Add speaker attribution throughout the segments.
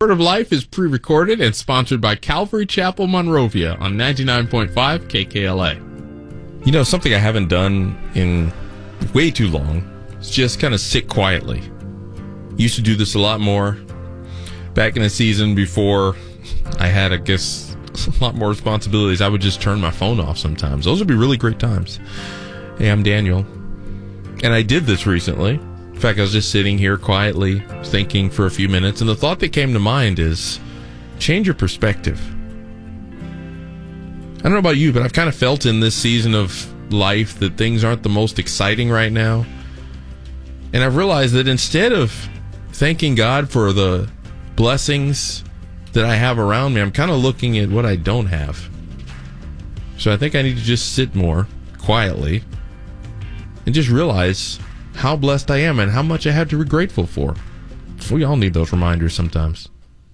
Speaker 1: Word of Life is pre-recorded and sponsored by Calvary Chapel Monrovia on 99.5 KKLA. You know, something I haven't done in way too long is just kind of sit quietly. Used to do this a lot more back in the season before I had, I guess, a lot more responsibilities. I would just turn my phone off sometimes. Those would be really great times. Hey, I'm Daniel, and I did this recently. In fact, I was just sitting here quietly thinking for a few minutes, and the thought that came to mind is change your perspective. I don't know about you, but I've kind of felt in this season of life that things aren't the most exciting right now. And I've realized that instead of thanking God for the blessings that I have around me, I'm kind of looking at what I don't have. So I think I need to just sit more quietly and just realize how blessed I am and how much I have to be grateful for. We all need those reminders sometimes.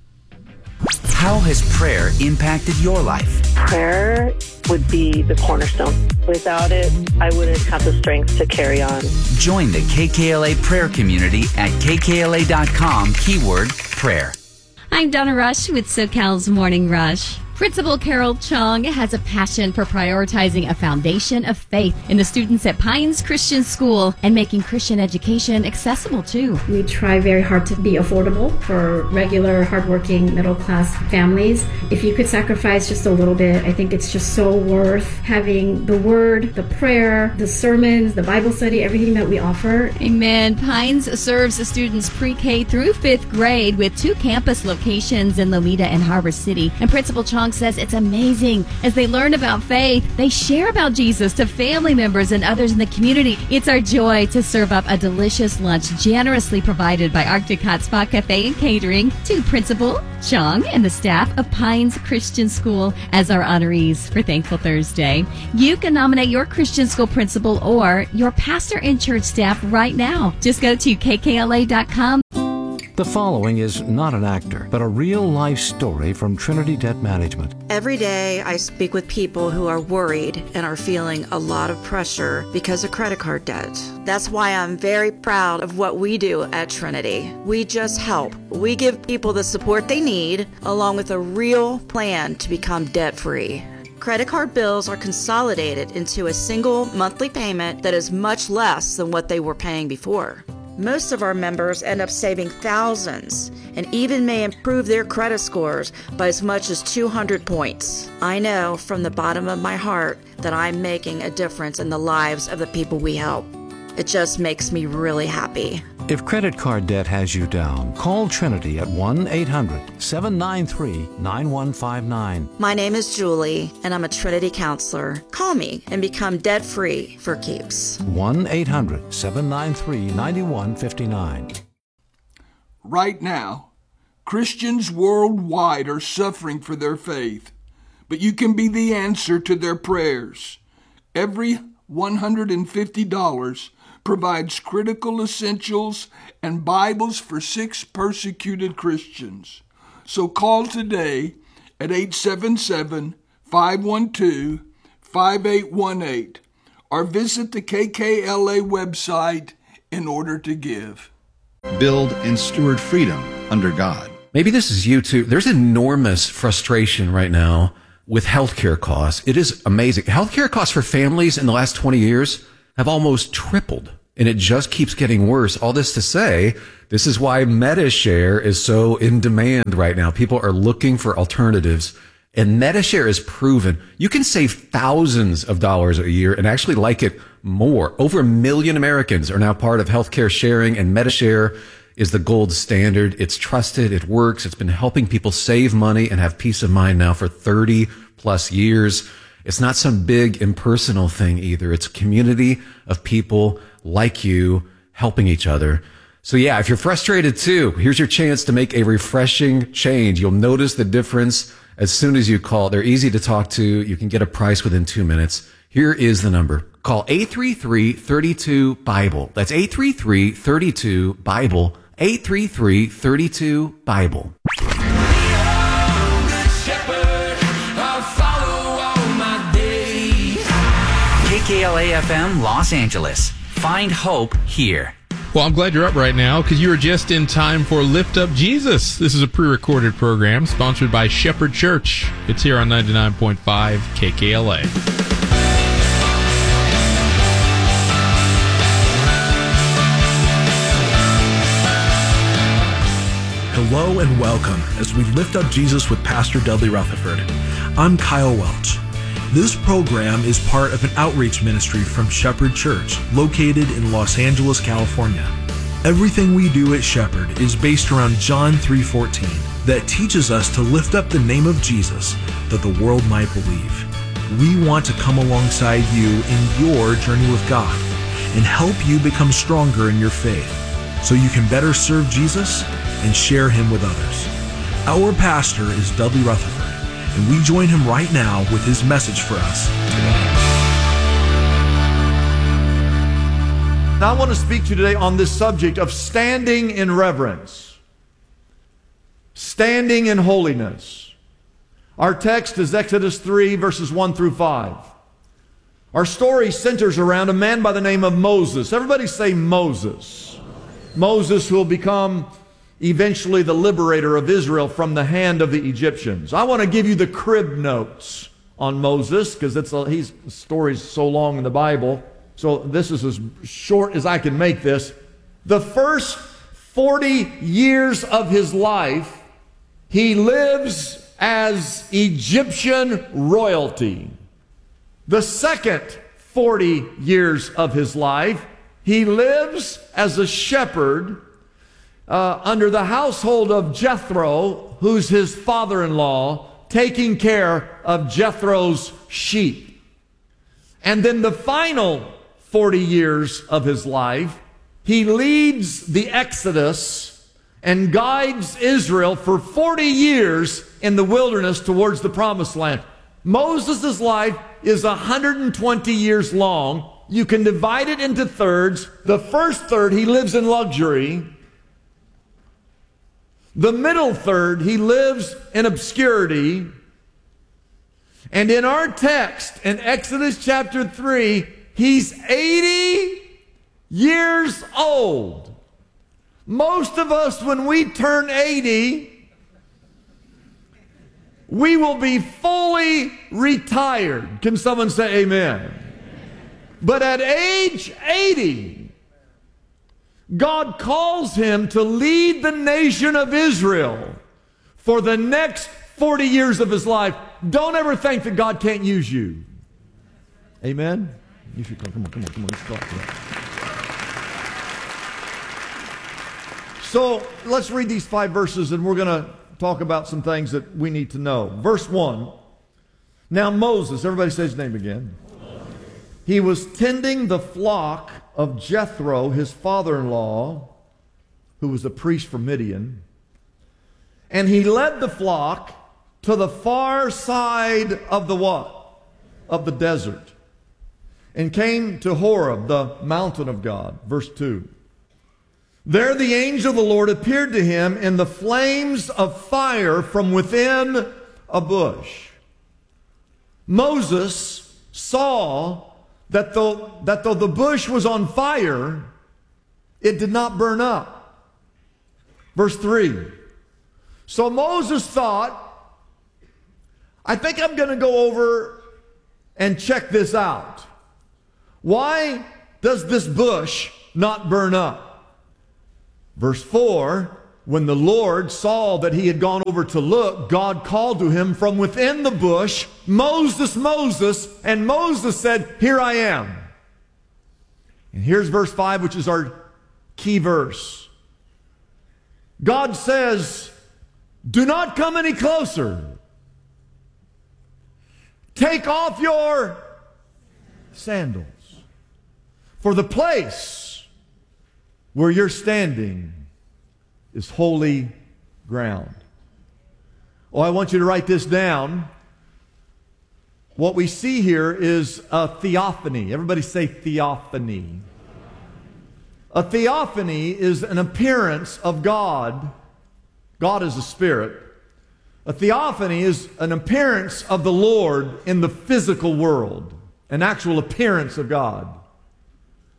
Speaker 2: How has prayer impacted your life?
Speaker 3: Prayer would be the cornerstone. Without it, I wouldn't have the strength to carry on.
Speaker 2: Join the KKLA prayer community at kkla.com, keyword prayer.
Speaker 4: I'm Donna Rush with SoCal's Morning Rush. Principal Carol Chung has a passion for prioritizing a foundation of faith in the students at Pines Christian School and making Christian education accessible too.
Speaker 5: We try very hard to be affordable for regular, hardworking, middle-class families. If you could sacrifice just a little bit, I think it's just so worth having the word, the prayer, the sermons, the Bible study, everything that we offer.
Speaker 4: Amen. Pines serves the students pre-K through 5th grade with 2 campus locations in Lomita and Harbor City. And Principal Chung says it's amazing. As they learn about faith, they share about Jesus to family members and others in the community. It's our joy to serve up a delicious lunch generously provided by Arctic Hot Spot Cafe and Catering to Principal Chung and the staff of Pines Christian School as our honorees for Thankful Thursday. You can nominate your Christian school principal or your pastor and church staff right now. Just go to kkla.com.
Speaker 6: The following is not an actor, but a real-life story from Trinity Debt Management.
Speaker 7: Every day I speak with people who are worried and are feeling a lot of pressure because of credit card debt. That's why I'm very proud of what we do at Trinity. We just help. We give people the support they need, along with a real plan to become debt-free. Credit card bills are consolidated into a single monthly payment that is much less than what they were paying before. Most of our members end up saving thousands and even may improve their credit scores by as much as 200 points. I know from the bottom of my heart that I'm making a difference in the lives of the people we help. It just makes me really happy.
Speaker 6: If credit card debt has you down, call Trinity at 1-800-793-9159.
Speaker 7: My name is Julie, and I'm a Trinity counselor. Call me and become debt-free for keeps.
Speaker 6: 1-800-793-9159.
Speaker 8: Right now, Christians worldwide are suffering for their faith, but you can be the answer to their prayers. Every $150 provides critical essentials and Bibles for 6 persecuted Christians. So call today at 877-512-5818 or visit the KKLA website in order to give.
Speaker 9: Build and steward freedom under God.
Speaker 10: Maybe this is you too. There's enormous frustration right now with healthcare costs. It is amazing. Healthcare costs for families in the last 20 years have almost tripled, and it just keeps getting worse. All this to say, this is why MediShare is so in demand right now. People are looking for alternatives, and MediShare is proven. You can save thousands of dollars a year and actually like it more. Over 1 million Americans are now part of healthcare sharing, and MediShare is the gold standard. It's trusted. It works. It's been helping people save money and have peace of mind now for 30 plus years. It's not some big impersonal thing either. It's a community of people like you helping each other. So yeah, if you're frustrated too, here's your chance to make a refreshing change. You'll notice the difference as soon as you call. They're easy to talk to. You can get a price within 2 minutes. Here is the number. Call 833-32-BIBLE. That's 833-32-BIBLE. 833-32-BIBLE.
Speaker 2: KKLA FM Los Angeles. Find hope here.
Speaker 1: Well, I'm glad you're up right now because you were just in time for Lift Up Jesus. This is a pre-recorded program sponsored by Shepherd Church. It's here on 99.5 KKLA.
Speaker 11: Hello and welcome as we lift up Jesus with Pastor Dudley Rutherford. I'm Kyle Welch. This program is part of an outreach ministry from Shepherd Church, located in Los Angeles, California. Everything we do at Shepherd is based around John 3:14 that teaches us to lift up the name of Jesus that the world might believe. We want to come alongside you in your journey with God and help you become stronger in your faith so you can better serve Jesus and share him with others. Our pastor is Dudley Rutherford, and we join him right now with his message for us today.
Speaker 12: Now I want to speak to you today on this subject of standing in reverence, standing in holiness. Our text is Exodus 3, verses 1 through 5. Our story centers around a man by the name of Moses. Everybody say Moses. Moses, who will become eventually the liberator of Israel from the hand of the Egyptians. I want to give you the crib notes on Moses because his story's so long in the Bible. So this is as short as I can make this. The first 40 years of his life, he lives as Egyptian royalty. The second 40 years of his life, he lives as a shepherd under the household of Jethro, who's his father-in-law, taking care of Jethro's sheep. And then the final 40 years of his life, he leads the Exodus and guides Israel for 40 years in the wilderness towards the promised land. Moses' life is 120 years long. You can divide it into thirds. The first third, he lives in luxury. The middle third, he lives in obscurity. And in our text, in Exodus chapter 3, he's 80 years old. Most of us, when we turn 80, we will be fully retired. Can someone say amen? But at age 80, God calls him to lead the nation of Israel for the next 40 years of his life. Don't ever think that God can't use you. Amen? You should come on. Let's talk to that. So let's read these 5 verses and we're going to talk about some things that we need to know. Verse 1. Now Moses, everybody say his name again. He was tending the flock of Jethro, his father-in-law, who was a priest from Midian. And he led the flock to the far side of the what? Of the desert. And came to Horeb, the mountain of God. Verse 2. There the angel of the Lord appeared to him in the flames of fire from within a bush. Moses saw that though the bush was on fire, it did not burn up. Verse 3. So Moses thought, I think I'm going to go over and check this out. Why does this bush not burn up? Verse 4. When the Lord saw that he had gone over to look, God called to him from within the bush, Moses, Moses, and Moses said, here I am. And here's verse 5, which is our key verse. God says, do not come any closer. Take off your sandals. For the place where you're standing is holy ground. Oh, I want you to write this down. What we see here is a theophany. Everybody say theophany. A theophany is an appearance of God. God is a spirit. A theophany is an appearance of the Lord in the physical world, an actual appearance of God.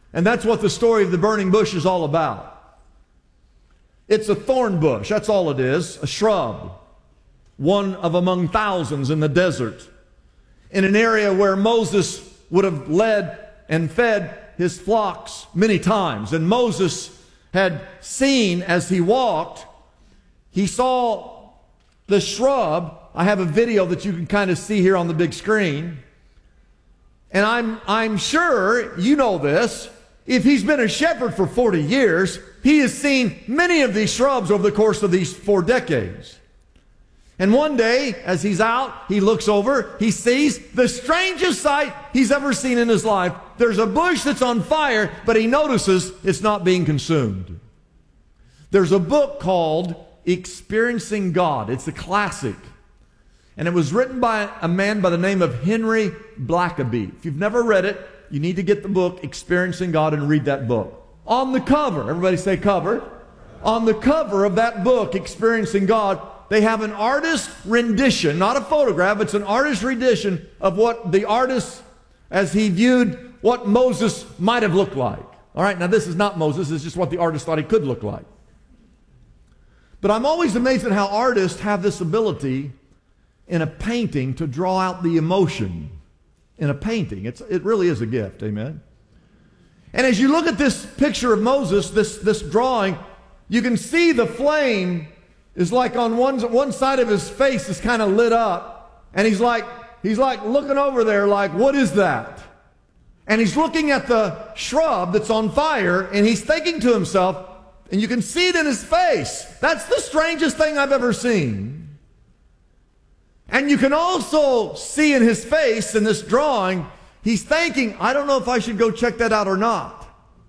Speaker 12: And that's what the story of the burning bush is all about. It's a thorn bush. That's all it is. A shrub. One of among thousands in the desert. In an area where Moses would have led and fed his flocks many times. And Moses had seen as he walked, he saw the shrub. I have a video that you can kind of see here on the big screen. And I'm sure you know this. If he's been a shepherd for 40 years, he has seen many of these shrubs over the course of these 4 decades. And one day, as he's out, he looks over, he sees the strangest sight he's ever seen in his life. There's a bush that's on fire, but he notices it's not being consumed. There's a book called Experiencing God. It's a classic. And it was written by a man by the name of Henry Blackaby. If you've never read it, you need to get the book Experiencing God and read that book. On the cover, everybody say cover. On the cover of that book, Experiencing God, they have an artist rendition, not a photograph, it's an artist rendition of what the artist, as he viewed what Moses might have looked like. All right, now this is not Moses, it's just what the artist thought he could look like. But I'm always amazed at how artists have this ability in a painting to draw out the emotion in a painting. It really is a gift, amen? And as you look at this picture of Moses, this drawing, you can see the flame is like on one side of his face is kind of lit up. And he's like looking over there like, what is that? And he's looking at the shrub that's on fire and he's thinking to himself, and you can see it in his face, that's the strangest thing I've ever seen. And you can also see in his face in this drawing, he's thinking, I don't know if I should go check that out or not.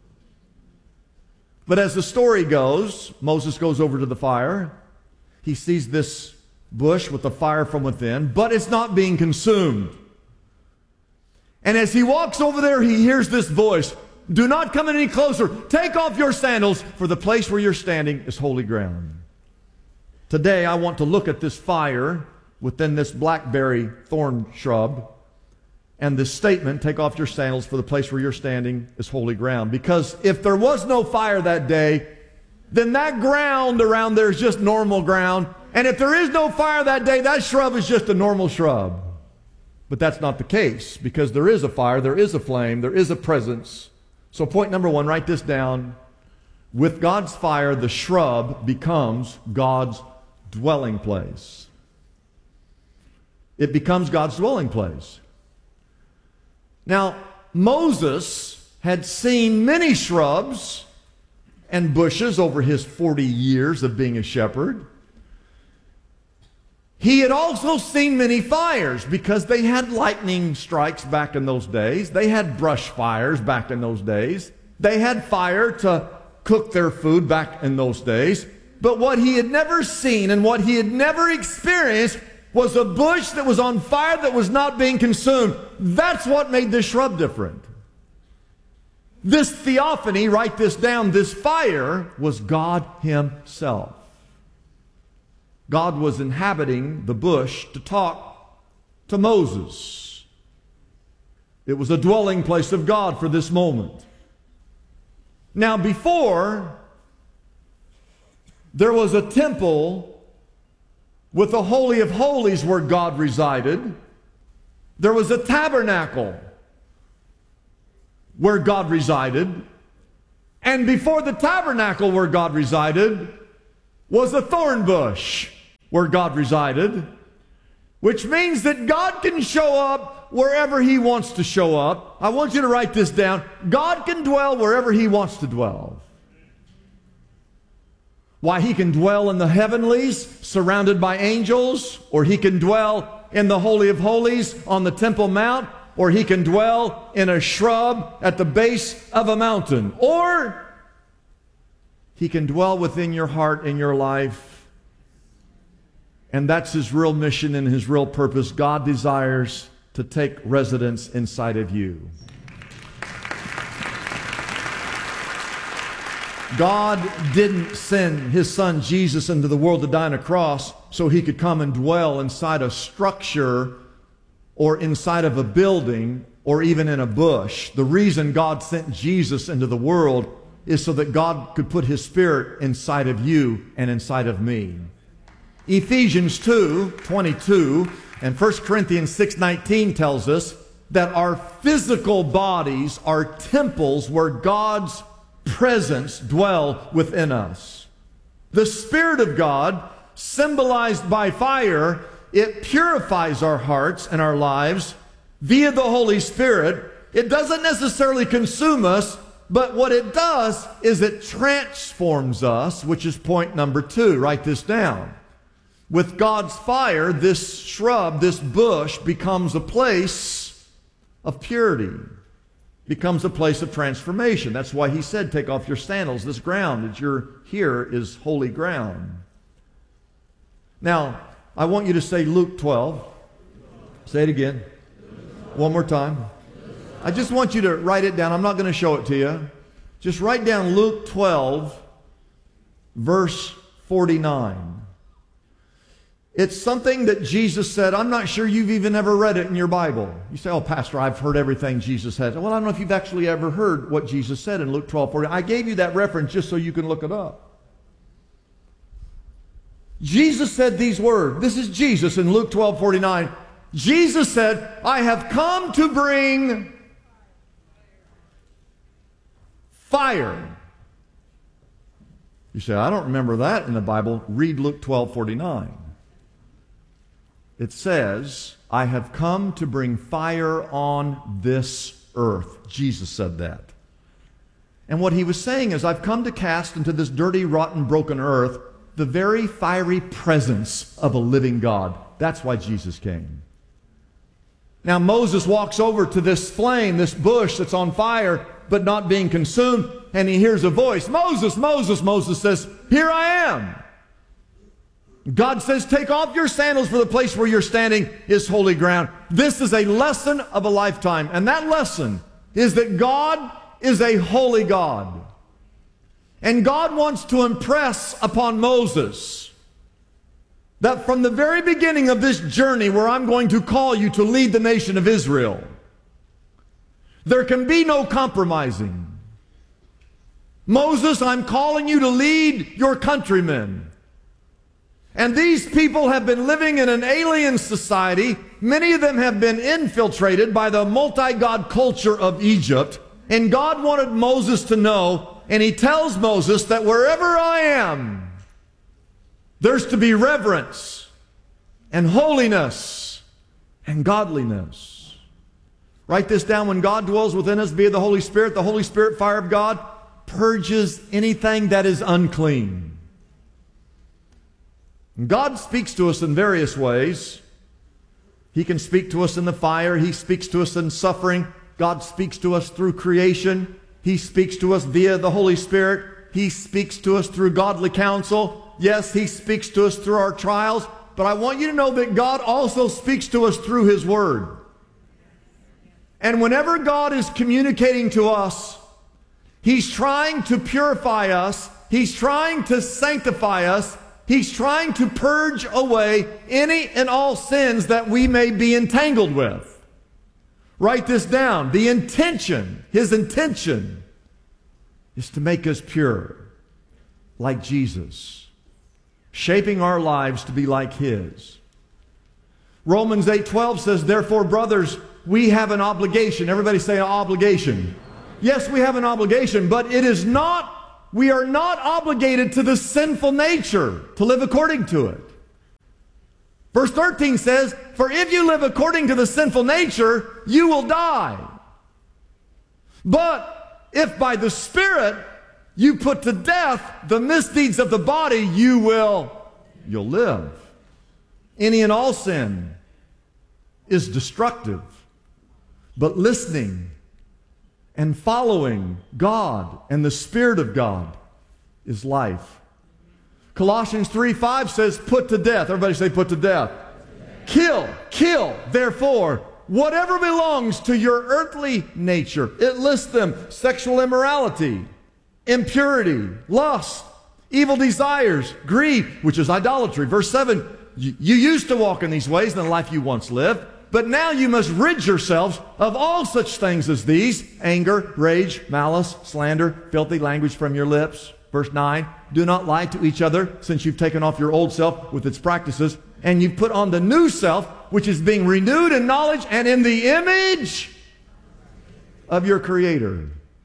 Speaker 12: But as the story goes, Moses goes over to the fire. He sees this bush with the fire from within, but it's not being consumed. And as he walks over there, he hears this voice, do not come any closer. Take off your sandals, for the place where you're standing is holy ground. Today, I want to look at this fire within this blackberry thorn shrub and this statement, take off your sandals, for the place where you're standing is holy ground. Because if there was no fire that day, then that ground around there is just normal ground. And if there is no fire that day, that shrub is just a normal shrub. But that's not the case, because there is a fire, there is a flame, there is a presence. So point number 1, write this down. With God's fire, the shrub becomes God's dwelling place. It becomes God's dwelling place. Now, Moses had seen many shrubs and bushes over his 40 years of being a shepherd. He had also seen many fires, because they had lightning strikes back in those days. They had brush fires back in those days. They had fire to cook their food back in those days. But what he had never seen and what he had never experienced was a bush that was on fire that was not being consumed. That's what made this shrub different. This theophany, write this down, this fire was God himself. God was inhabiting the bush to talk to Moses. It was a dwelling place of God for this moment. Now, before, there was a temple with the Holy of Holies where God resided. There was a tabernacle where God resided. And before the tabernacle where God resided was a thorn bush where God resided, which means that God can show up wherever he wants to show up. I want you to write this down. God can dwell wherever he wants to dwell. Why, he can dwell in the heavenlies, surrounded by angels, or he can dwell in the Holy of Holies on the Temple Mount, or he can dwell in a shrub at the base of a mountain, or he can dwell within your heart and your life. And that's his real mission and his real purpose. God desires to take residence inside of you. God didn't send his son Jesus into the world to die on a cross so he could come and dwell inside a structure or inside of a building or even in a bush. The reason God sent Jesus into the world is so that God could put His Spirit inside of you and inside of me. Ephesians 2:22 and 1 Corinthians 6:19 tells us that our physical bodies are temples where God's presence dwell within us. The Spirit of God, symbolized by fire, it purifies our hearts and our lives via the Holy Spirit. It doesn't necessarily consume us, but what it does is it transforms us, which is point number 2. Write this down. With God's fire, this shrub, this bush, becomes a place of purity, becomes a place of transformation. That's why He said, take off your sandals. This ground that you're here is holy ground. Now, I want you to say Luke 12. Say it again. One more time. I just want you to write it down. I'm not going to show it to you. Just write down Luke 12, verse 49. It's something that Jesus said. I'm not sure you've even ever read it in your Bible. You say, oh, Pastor, I've heard everything Jesus said. Well, I don't know if you've actually ever heard what Jesus said in Luke 12:40. I gave you that reference just so you can look it up. Jesus said these words. This is Jesus in Luke 12:49. Jesus said, I have come to bring fire. You say, I don't remember that in the Bible. Read Luke 12:49. It says, I have come to bring fire on this earth. Jesus said that. And what He was saying is, I've come to cast into this dirty, rotten, broken earth the very fiery presence of a living God. That's why Jesus came. Now Moses walks over to this flame, this bush that's on fire, but not being consumed, and he hears a voice, Moses, Moses. Moses says, here I am. God says, take off your sandals, for the place where you're standing is holy ground. This is a lesson of a lifetime. And that lesson is that God is a holy God. And God wants to impress upon Moses that from the very beginning of this journey where I'm going to call you to lead the nation of Israel, there can be no compromising. Moses, I'm calling you to lead your countrymen. And these people have been living in an alien society. Many of them have been infiltrated by the multi-god culture of Egypt. And God wanted Moses to know, and He tells Moses that wherever I am, there's to be reverence and holiness and godliness. Write this down. When God dwells within us via the Holy Spirit fire of God purges anything that is unclean. God speaks to us in various ways. He can speak to us in the fire. He speaks to us in suffering. God speaks to us through creation. He speaks to us via the Holy Spirit. He speaks to us through godly counsel. Yes, He speaks to us through our trials. But I want you to know that God also speaks to us through His Word. And whenever God is communicating to us, He's trying to purify us. He's trying to sanctify us. He's trying to purge away any and all sins that we may be entangled with. Write this down. The intention, His intention, is to make us pure, like Jesus, shaping our lives to be like His. Romans 8:12 says, therefore, brothers, we have an obligation. Everybody say an obligation. Yes, we have an obligation, but it is not. We are not obligated to the sinful nature to live according to it. Verse 13 says, for if you live according to the sinful nature, you will die. But if by the Spirit you put to death the misdeeds of the body, you'll live. Any and all sin is destructive, but listening and following God and the Spirit of God is life. Colossians 3:5 says, put to death. Everybody say, put to death. Kill, therefore, whatever belongs to your earthly nature. It lists them: sexual immorality, impurity, lust, evil desires, greed, which is idolatry. Verse 7, you used to walk in these ways in the life you once lived. But now you must rid yourselves of all such things as these: anger, rage, malice, slander, filthy language from your lips. Verse 9, do not lie to each other, since you've taken off your old self with its practices, and you've put on the new self, which is being renewed in knowledge and in the image of your Creator.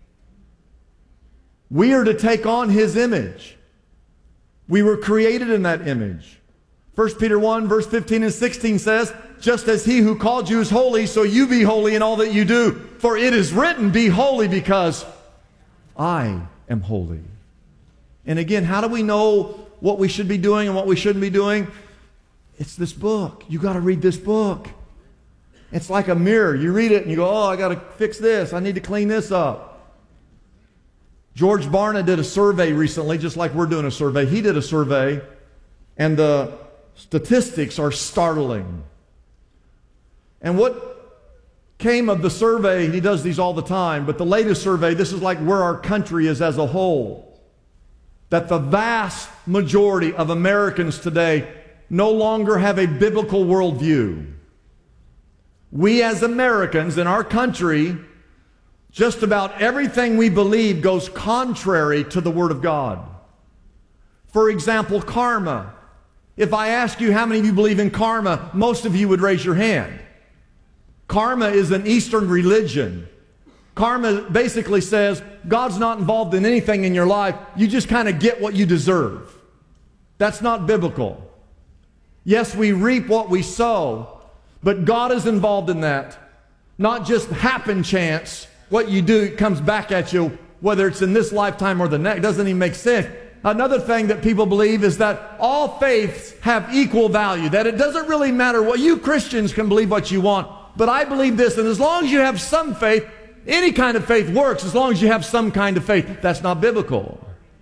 Speaker 12: We are to take on His image. We were created in that image. 1 Peter 1, verse 15 and 16 says, just as He who called you is holy, so you be holy in all that you do. For it is written, be holy because I am holy. And again, how do we know what we should be doing and what we shouldn't be doing? It's this book. You got to read this book. It's like a mirror. You read it and you go, oh, I got to fix this. I need to clean this up. George Barna did a survey recently, just like we're doing a survey. He did a survey, and the statistics are startling. And what came of the survey, he does these all the time, but the latest survey, this is like where our country is as a whole, that the vast majority of Americans today no longer have a biblical worldview. We as Americans in our country, just about everything we believe goes contrary to the Word of God. For example, karma. If I ask you how many of you believe in karma, most of you would raise your hand. Karma is an Eastern religion. Karma basically says God's not involved in anything in your life. You just kind of get what you deserve. That's not biblical. Yes, we reap what we sow, but God is involved in that. Not just happen chance. What you do, it comes back at you, whether it's in this lifetime or the next. It doesn't even make sense. Another thing that people believe is that all faiths have equal value, that it doesn't really matter what you Christians can believe what you want, but I believe this, and as long as you have some faith, any kind of faith works as long as you have some kind of faith. That's not biblical.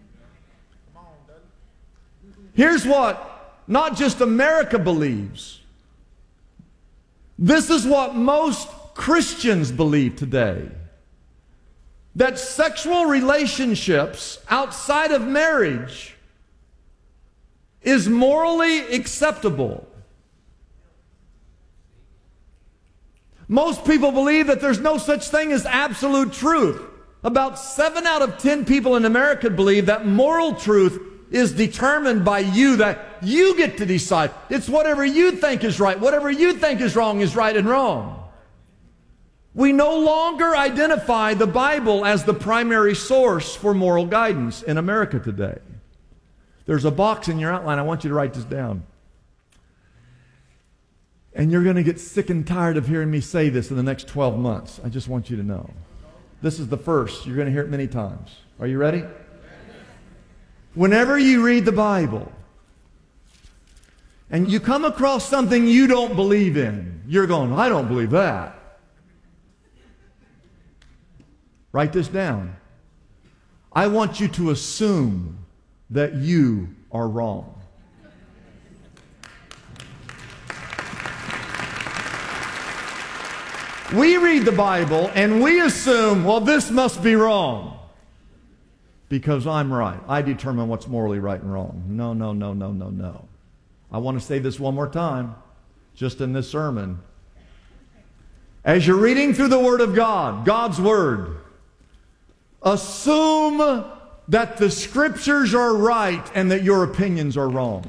Speaker 12: Here's what not just America believes. This is what most Christians believe today. That sexual relationships outside of marriage is morally acceptable. Most people believe that there's no such thing as absolute truth. About 7 out of 10 people in America believe that moral truth is determined by you, that you get to decide. It's whatever you think is right. Whatever you think is wrong is right and wrong. We no longer identify the Bible as the primary source for moral guidance in America today. There's a box in your outline. I want you to write this down. And you're going to get sick and tired of hearing me say this in the next 12 months. I just want you to know. This is the first. You're going to hear it many times. Are you ready? Whenever you read the Bible and you come across something you don't believe in, you're going, I don't believe that. Write this down. I want you to assume that you are wrong. We read the Bible and we assume, well, this must be wrong because I'm right. I determine what's morally right and wrong. No, no, no, no, no, no. I want to say this one more time, just in this sermon. As you're reading through the Word of God, God's Word, assume that the Scriptures are right and that your opinions are wrong.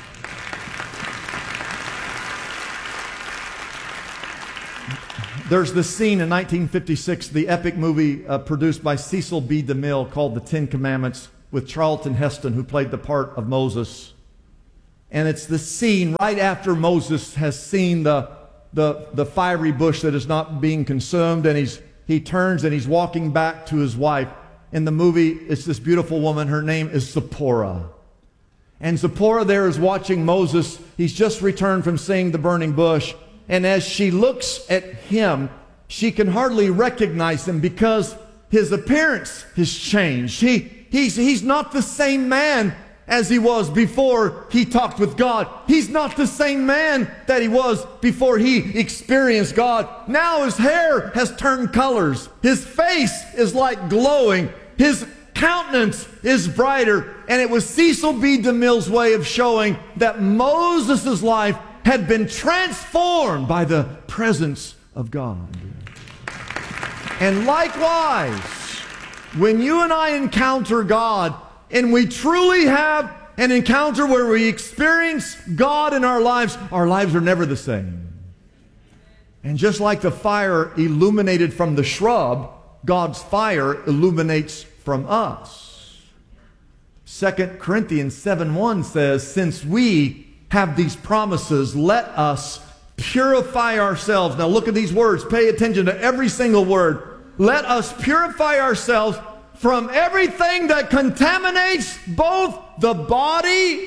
Speaker 12: There's this scene in 1956, the epic movie produced by Cecil B. DeMille called The Ten Commandments with Charlton Heston, who played the part of Moses. And it's the scene right after Moses has seen the fiery bush that is not being consumed, and he turns and he's walking back to his wife. In the movie, it's this beautiful woman. Her name is Zipporah. And Zipporah there is watching Moses. He's just returned from seeing the burning bush. And as she looks at him, she can hardly recognize him because his appearance has changed. He's not the same man as he was before he talked with God. He's not the same man that he was before he experienced God. Now his hair has turned colors. His face is like glowing. His countenance is brighter. And it was Cecil B. DeMille's way of showing that Moses' life had been transformed by the presence of God. And likewise, when you and I encounter God, and we truly have an encounter where we experience God in our lives are never the same. And just like the fire illuminated from the shrub, God's fire illuminates from us. 2 Corinthians 7:1 says, since we have these promises, let us purify ourselves. Now look at these words. Pay attention to every single word. Let us purify ourselves from everything that contaminates both the body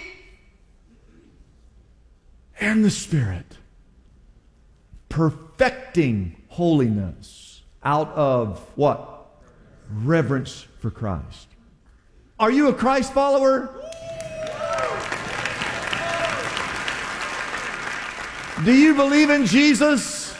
Speaker 12: and the spirit. Perfecting holiness out of what? Reverence for Christ. Are you a Christ follower? Do you believe in Jesus?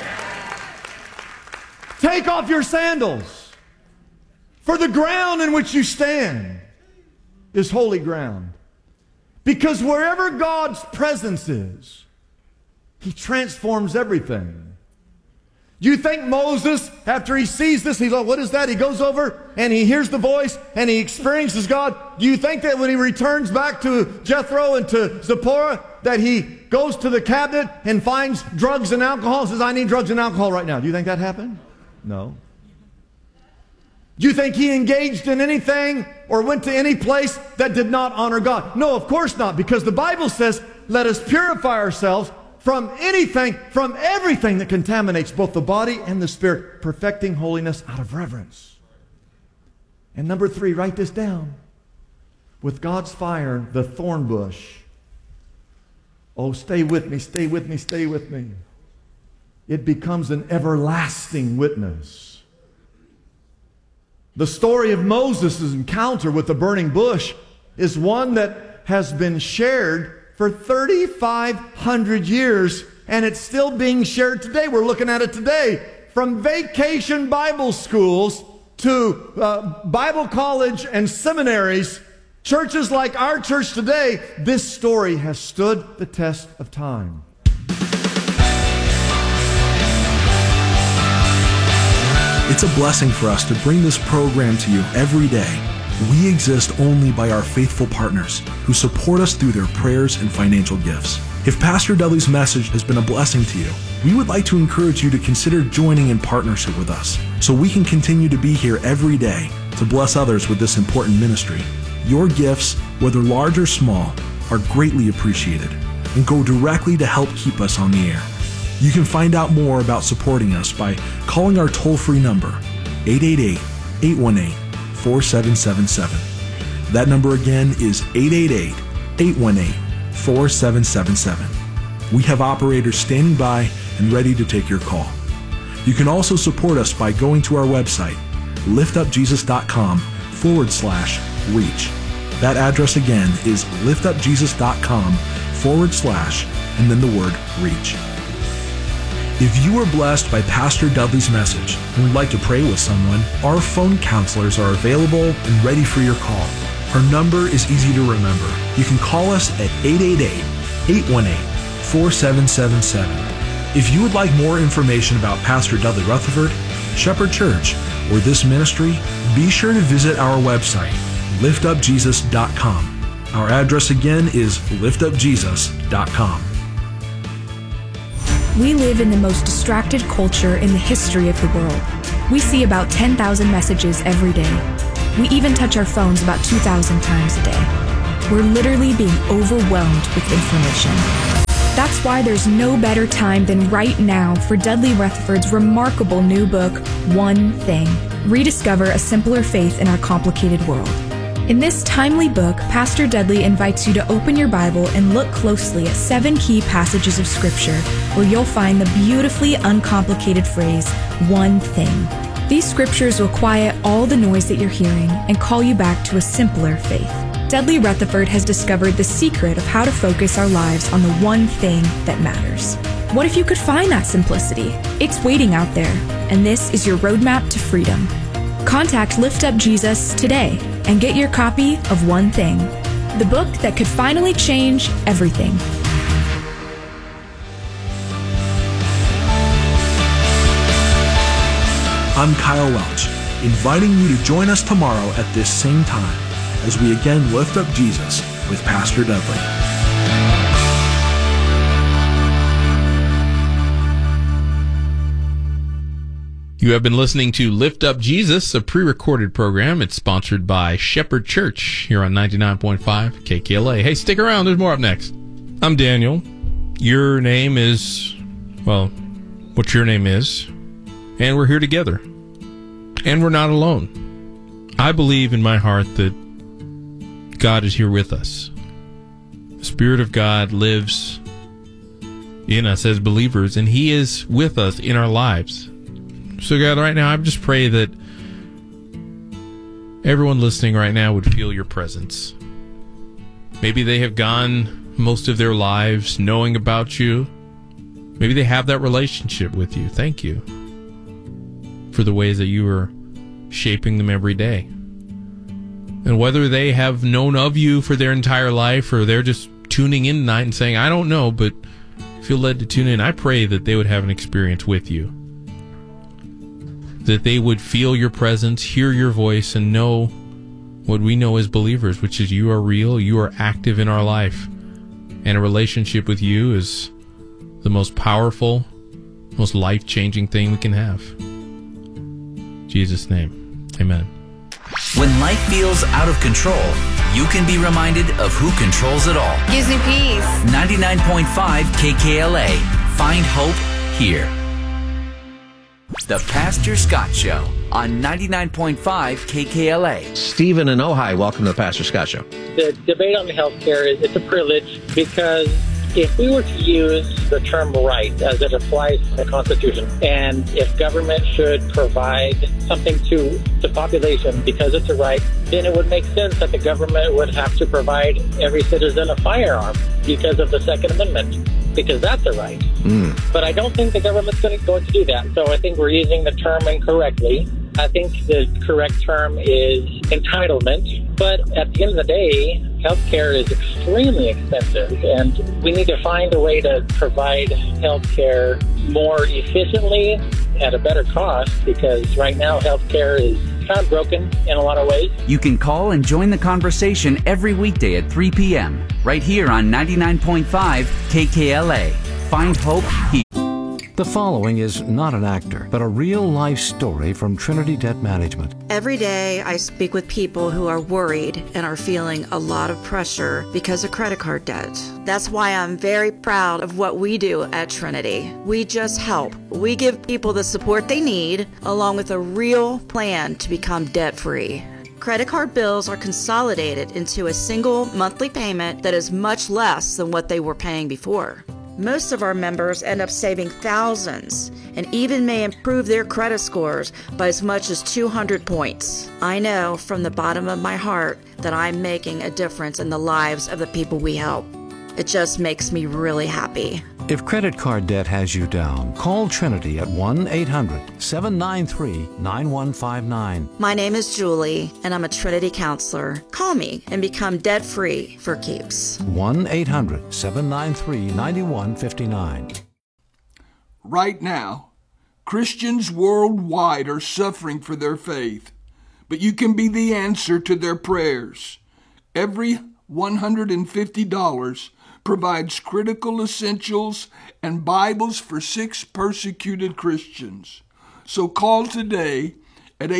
Speaker 12: Take off your sandals, for the ground in which you stand is holy ground. Because wherever God's presence is, He transforms everything. Do you think Moses, after he sees this, he's like, what is that? He goes over and he hears the voice and he experiences God. Do you think that when he returns back to Jethro and to Zipporah, that he goes to the cabinet and finds drugs and alcohol and says, I need drugs and alcohol right now? Do you think that happened? No. Do you think he engaged in anything or went to any place that did not honor God? No, of course not, because the Bible says, let us purify ourselves from anything, from everything that contaminates both the body and the spirit, perfecting holiness out of reverence. And number 3, write this down. With God's fire, the thorn bush. Oh, stay with me, stay with me, stay with me. It becomes an everlasting witness. The story of Moses' encounter with the burning bush is one that has been shared for 3,500 years, and it's still being shared today. We're looking at it today. From vacation Bible schools to Bible college and seminaries, churches like our church today, this story has stood the test of time.
Speaker 11: It's a blessing for us to bring this program to you every day. We exist only by our faithful partners who support us through their prayers and financial gifts. If Pastor Dudley's message has been a blessing to you, we would like to encourage you to consider joining in partnership with us so we can continue to be here every day to bless others with this important ministry. Your gifts, whether large or small, are greatly appreciated and go directly to help keep us on the air. You can find out more about supporting us by calling our toll-free number, 888-818-4777. That number again is 888-818-4777. We have operators standing by and ready to take your call. You can also support us by going to our website, liftupjesus.com/reach. That address again is liftupjesus.com/ and then the word reach. If you were blessed by Pastor Dudley's message and would like to pray with someone, our phone counselors are available and ready for your call. Our number is easy to remember. You can call us at 888-818-4777. If you would like more information about Pastor Dudley Rutherford, Shepherd Church, or this ministry, be sure to visit our website, liftupjesus.com. Our address again is liftupjesus.com.
Speaker 13: We live in the most distracted culture in the history of the world. We see about 10,000 messages every day. We even touch our phones about 2,000 times a day. We're literally being overwhelmed with information. That's why there's no better time than right now for Dudley Rutherford's remarkable new book, One Thing. Rediscover a simpler faith in our complicated world. In this timely book, Pastor Dudley invites you to open your Bible and look closely at 7 key passages of Scripture where you'll find the beautifully uncomplicated phrase, one thing. These scriptures will quiet all the noise that you're hearing and call you back to a simpler faith. Dudley Rutherford has discovered the secret of how to focus our lives on the one thing that matters. What if you could find that simplicity? It's waiting out there, and this is your roadmap to freedom. Contact Lift Up Jesus today and get your copy of One Thing, the book that could finally change everything.
Speaker 11: I'm Kyle Welch, inviting you to join us tomorrow at this same time as we again lift up Jesus with Pastor Dudley.
Speaker 1: You have been listening to Lift Up Jesus, a pre-recorded program. It's sponsored by Shepherd Church here on 99.5 KKLA. Hey, stick around. There's more up next. I'm Daniel. Your name is, well, what your name is. And we're here together. And we're not alone. I believe in my heart that God is here with us. The Spirit of God lives in us as believers, and He is with us in our lives. So God, right now, I just pray that everyone listening right now would feel your presence. Maybe they have gone most of their lives knowing about you. Maybe they have that relationship with you. Thank you for the ways that you are shaping them every day. And whether they have known of you for their entire life or they're just tuning in tonight and saying, I don't know, but feel led to tune in, I pray that they would have an experience with you. That they would feel your presence, hear your voice, and know what we know as believers, which is you are real, you are active in our life. And a relationship with you is the most powerful, most life-changing thing we can have. In Jesus' name, amen.
Speaker 2: When life feels out of control, you can be reminded of who controls it all.
Speaker 14: Gives me peace.
Speaker 2: 99.5 KKLA. Find hope here. The Pastor Scott Show on 99.5 KKLA.
Speaker 15: Stephen in Ojai, welcome to the Pastor Scott Show.
Speaker 16: The debate on health care is a privilege because if we were to use the term right as it applies to the Constitution, and if government should provide something to the population because it's a right, then it would make sense that the government would have to provide every citizen a firearm because of the Second Amendment, because that's a right. But I don't think the government's going to do that. So I think we're using the term incorrectly. I think the correct term is entitlement. But at the end of the day, healthcare is extremely expensive, and we need to find a way to provide healthcare more efficiently at a better cost, because right now healthcare is kind of broken in a lot of ways.
Speaker 2: You can call and join the conversation every weekday at 3 p.m. right here on 99.5 KKLA. Find hope here.
Speaker 6: The following is not an actor, but a real-life story from Trinity Debt Management.
Speaker 7: Every day I speak with people who are worried and are feeling a lot of pressure because of credit card debt. That's why I'm very proud of what we do at Trinity. We just help. We give people the support they need, along with a real plan to become debt-free. Credit card bills are consolidated into a single monthly payment that is much less than what they were paying before. Most of our members end up saving thousands and even may improve their credit scores by as much as 200 points. I know from the bottom of my heart that I'm making a difference in the lives of the people we help. It just makes me really happy.
Speaker 6: If credit card debt has you down, call Trinity at 1-800-793-9159.
Speaker 7: My name is Julie, and I'm a Trinity counselor. Call me and become debt-free for keeps.
Speaker 6: 1-800-793-9159.
Speaker 8: Right now, Christians worldwide are suffering for their faith, but you can be the answer to their prayers. Every $150 provides critical essentials and Bibles for 6 persecuted Christians. So call today at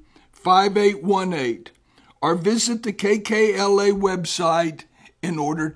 Speaker 8: 877-512-5818 or visit the KKLA website in order